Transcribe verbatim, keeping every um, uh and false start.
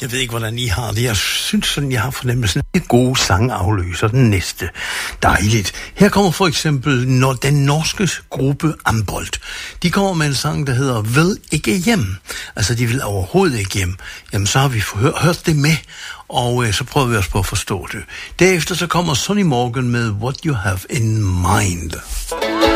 Jeg ved ikke, hvordan I har det. Jeg synes sådan, jeg har fornemmelsen af gode sangafløser. Den næste. Dejligt. Her kommer for eksempel når den norske gruppe Ambold. De kommer med en sang, der hedder Vil ikke hjem. Altså, de vil overhovedet ikke hjem. Jamen, så har vi hør- hørt det med, og øh, så prøver vi også på at forstå det. Derefter så kommer Sonny Morgan med What You Have In Mind.